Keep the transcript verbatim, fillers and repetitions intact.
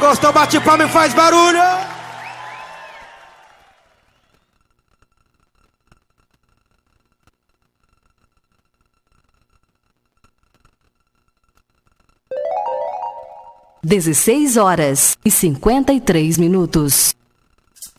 gostou, bate palma e faz barulho. dezesseis horas e cinquenta e três minutos.